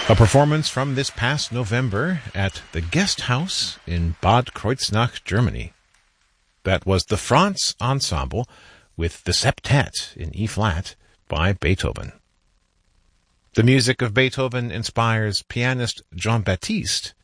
A performance from this past November at the Guest House in Bad Kreuznach, Germany. That was the Franz Ensemble with the Septet in E-flat by Beethoven. The music of Beethoven inspires pianist Jean-Baptiste